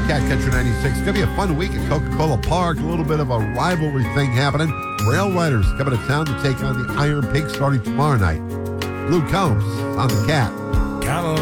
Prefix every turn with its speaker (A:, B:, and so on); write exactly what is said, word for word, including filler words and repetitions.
A: Cat Catcher ninety-six. It's going to be a fun week at Coca-Cola Park. A little bit of a rivalry thing happening. Rail Riders coming to town to take on the Iron Pig starting tomorrow night. Luke Combs on the Cat.